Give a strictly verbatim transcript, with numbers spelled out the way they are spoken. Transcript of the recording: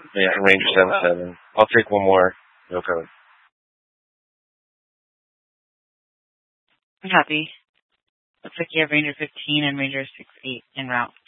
Yeah, Ranger seven seven. I'll take one more. No code. I'm happy. Looks like you have Ranger fifteen and Ranger six eight en route.